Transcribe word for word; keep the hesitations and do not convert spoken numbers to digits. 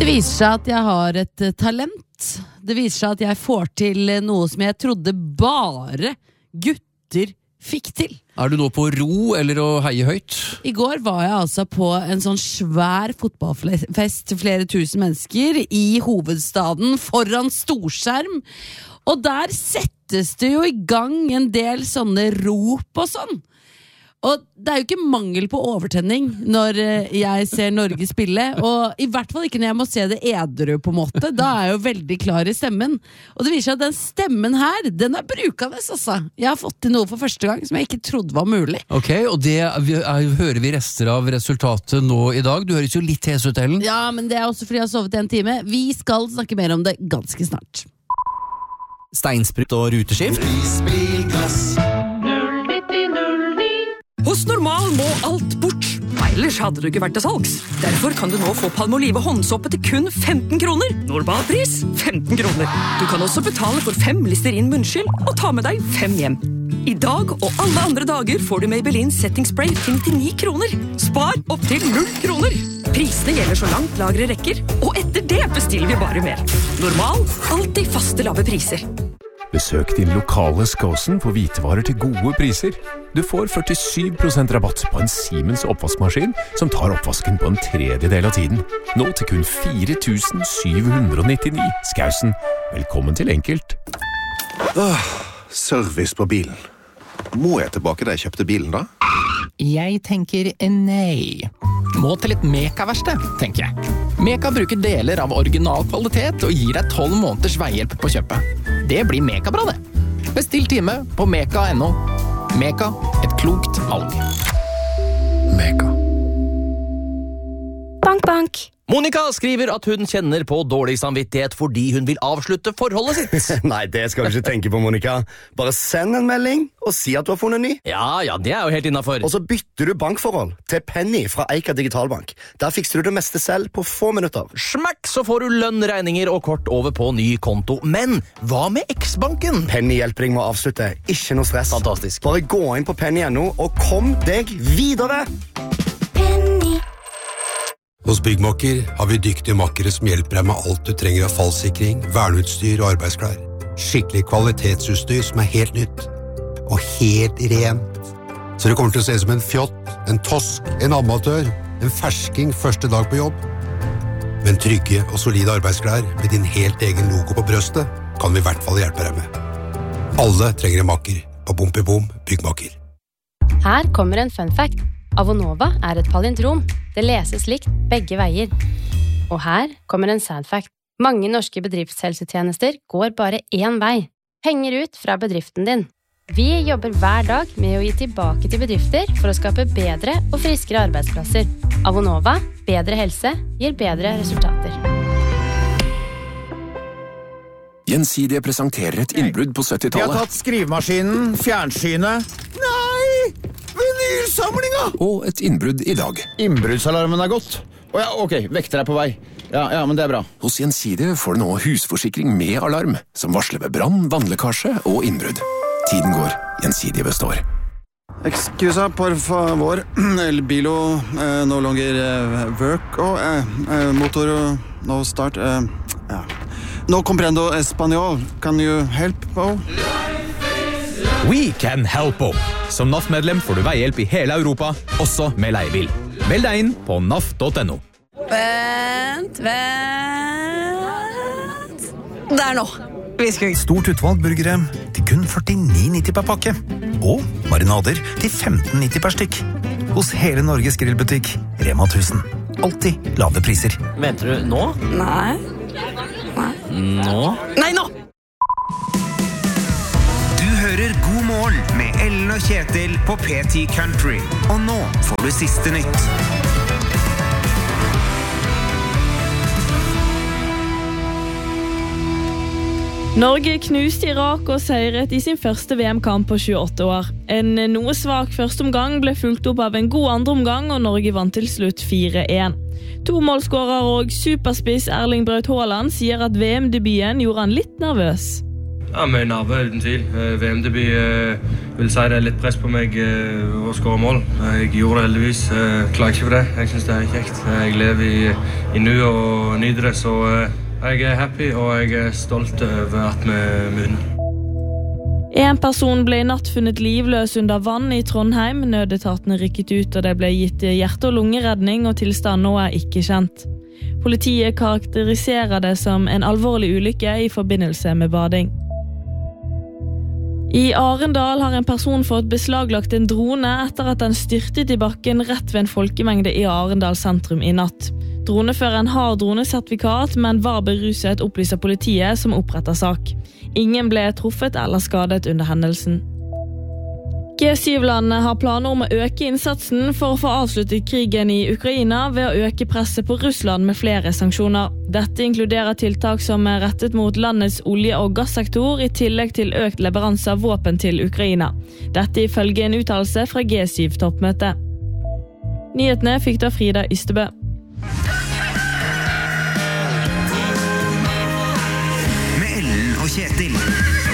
Det viser seg at jeg har et talent. Det viser seg at jeg får til noe som jeg trodde bare gutter fikk til. Er du nå på ro eller å heie høyt? I går var jeg altså på en sånn svær fotballfest til flere tusen mennesker i hovedstaden foran storskjerm. Og der settes det jo i gang en del sånne rop og sånn. Og det er jo ikke mangel på overtenning når jeg ser Norge spille, og i hvert fall ikke når jeg må se det edru på en måte. Da er jeg jo veldig klar i stemmen. Og det viser seg at den stemmen her, den er brukende, altså. Jeg har fått til noe for første gang som jeg ikke trodde var mulig. Ok, og det er, er, hører vi rester av resultatet nå i dag. Du høres jo litt hes ut, Ellen. Ja, men det er også fordi jeg har sovet en time. Vi skal snakke mer om det ganske snart. Steinsprut og ruteskift. Hos Normal må alt bort. Ellers hadde du ikke vært til salgs. Derfor kan du nå få Palmolive håndsåpe til kun femten kroner. Normalpris femten kroner. Du kan også betale for fem Listerin munnskyld og ta med deg fem hjem. I dag og alle andre dager får du Maybelline Setting Spray til nittini kroner. Spar opp til null kroner. Prisene gjelder så langt lagre rekker, og etter det bestiller vi bare mer. Normal, alltid faste lave priser. Besøk din lokale Skåsen på hvitevarer til gode priser. Du får førtisju prosent rabatt på en Siemens oppvaskmaskin som tar oppvasken på en tredjedel av tiden. Nå til kun fire tusen syv hundre nittini. Skåsen, velkommen til enkelt. Åh, service på bilen. Må jeg tilbake da jeg kjøpte bilen da? Jeg tenker nei. Må til et Meka-verksted, tenker jeg. Meka bruker deler av original kvalitet og gir deg tolv måneders veihjelp på kjøpet. Det blir Meka-bra, det. Bestill time på meka punktum no. Meka, et klokt valg. Meka. Bank, bank. Monica skriver at hun kjenner på dårlig samvittighet fordi hun vil avslutte forholdet sitt. Nei, det skal du ikke tenke på, Monica. Bare send en melding og si at du har funnet ny. Ja, ja, det er jo helt innenfor. Og så bytter du bankforhold til Penny fra Eika Digitalbank. Der fikser du det meste selv på få minutter. Smakk, så får du lønn, regninger og kort over på ny konto. Men hva med X-banken? Penny hjelper deg med å avslutte. Ikke noe stress. Fantastisk. Bare gå inn på penny punktum no og kom deg videre. Hos Byggmakker har vi dyktige makkere som hjelper deg med alt du trenger av fallsikring, verneutstyr og arbeidsklær. Skikkelig kvalitetsutstyr som er helt nytt. Og helt rent. Så det kommer til å se ut som en fjott, en tosk, en amatør, en fersking første dag på jobb. Men trygge og solide arbeidsklær med din helt egen logo på brøstet kan vi i hvert fall hjelpe deg med. Alle trenger en makker på Bompibom Byggmakker. Her kommer en fun fact. Avonova er et palindrom. Det leses likt begge veier. Og her kommer en sad fact. Mange norske bedriftshelsetjenester går bare én vei. Penger ut fra bedriften din. Vi jobber hver dag med å gi tilbake til bedrifter for å skape bedre og friskere arbeidsplasser. Avonova, bedre helse, gir bedre resultater. Gjensidige presenterer et innbrudd på syttitallet. Vi har tatt skrivemaskinen, fjernsynet. Nei! Vinylsamlinga! Og et innbrudd i dag. Innbruddsalarmen er gått. Å ja, ok, vekter er på vei. Ja, ja, men det er bra. Hos Gjensidige får du nå husforsikring med alarm, som varsler ved brann, vannlekkasje og innbrudd. Tiden går, Gjensidige består. Excusa, por favor. El bilo eh, no longer eh, work. Oh, eh, motor no start. Eh, ja. No comprendo español. Can you help? Oh? We can help. Som N A F-medlem får du veihjelp i hele Europa, også med leiebil. Meld deg inn på N A F punktum no. Vent, vent. Der nå. Stort utvalg burgere til kun førtini nitti per pakke. Og marinader til femten nitti per stykk. Hos hele Norges grillbutikk, Rema tusen. Alltid lave priser. Venter du nå? Nei. Nei. Nå? Nei, nå! Du hører God morgen med Ellen og Kjetil på P ti Country. Og nå får du siste nytt. Norge knuste Irak og seiret i sin første V M-kamp på tjueåtte år. En noe svak første omgang ble fulgt opp av en god andre omgang, og Norge vant til slutt fire én. To målskårer og superspiss Erling Braut Haaland sier at V M-debuten gjorde han litt nervøs. Ja, med nerve uten tvil. V M-debut eh, vil si det er litt press på meg eh, å skåre mål. Jeg gjorde det heldigvis. Jeg klager ikke for det. Jeg synes det er kjekt. Jeg lever i, i nu og nyter det, så eh, jeg er happy og jeg er stolt over at vi vinner. En person ble i natt funnet livløs under vann i Trondheim. Nødetatene rykket ut og det ble gitt hjerte- og lungeredning, og tilstanden nå er ikke kjent. Politiet karakteriserer det som en alvorlig ulykke i forbindelse med bading. I Arendal har en person fått beslaglagt en drone etter at den styrtet i bakken rett ved en folkemengde i Arendal sentrum i natt. Droneføreren har dronesertifikat, men var beruset, opplyser politiet som oppretter sak. Ingen ble truffet eller skadet under hendelsen. G syv-landene har planer om å øke innsatsen for å få avsluttet krigen i Ukraina ved å øke presset på Russland med flere sanksjoner. Dette inkluderer tiltak som er rettet mot landets olje- og gassektor i tillegg til økt leveranse av våpen til Ukraina. Dette ifølge en uttalelse fra G syv-toppmøtet. Nyhetene fikk da Frida Ystebø.